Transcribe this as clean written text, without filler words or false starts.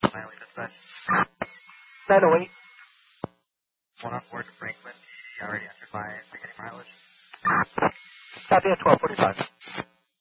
Miley dispatch. 908. 1 on board to Franklin. He already entered my beginning mileage. Copy at 1245.